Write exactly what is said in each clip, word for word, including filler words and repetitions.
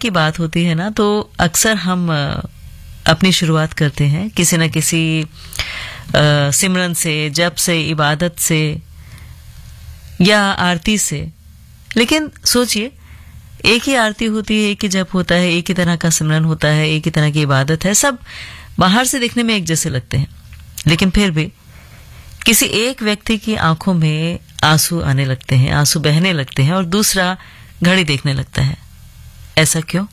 की बात होती है ना, तो अक्सर हम अपनी शुरुआत करते हैं किसी न किसी आ, सिमरन से, जप से, इबादत से या आरती से। लेकिन सोचिए, एक ही आरती होती है, एक ही जप होता है, एक ही तरह का सिमरन होता है, एक ही तरह की इबादत है, सब बाहर से दिखने में एक जैसे लगते हैं, लेकिन फिर भी किसी एक व्यक्ति की आंखों में आंसू आने लगते हैं, आंसू बहने लगते हैं, और दूसरा घड़ी देखने लगता है। ऐसा क्यों?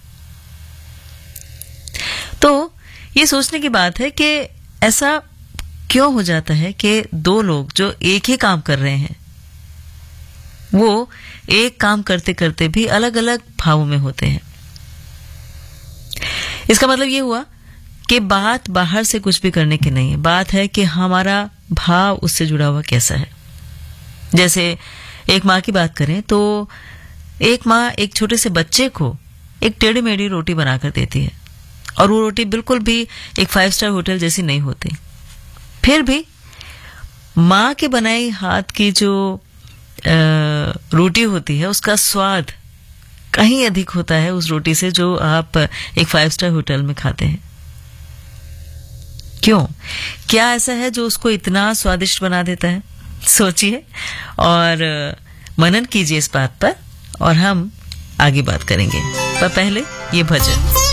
तो ये सोचने की बात है कि ऐसा क्यों हो जाता है कि दो लोग जो एक ही काम कर रहे हैं, वो एक काम करते करते भी अलग अलग भावों में होते हैं। इसका मतलब ये हुआ कि बात बाहर से कुछ भी करने की नहीं है, बात है कि हमारा भाव उससे जुड़ा हुआ कैसा है। जैसे एक माँ की बात करें तो एक माँ एक छोटे से बच्चे को एक टेढ़ी मेढ़ी रोटी बनाकर देती है, और वो रोटी बिल्कुल भी एक फाइव स्टार होटल जैसी नहीं होती। फिर भी माँ के बनाई हाथ की जो आ, रोटी होती है, उसका स्वाद कहीं अधिक होता है उस रोटी से जो आप एक फाइव स्टार होटल में खाते हैं। क्यों? क्या ऐसा है जो उसको इतना स्वादिष्ट बना देता है? सोचिए और मनन कीजिए इस बात पर, और हम आगे बात करेंगे। पर पहले ये भजन।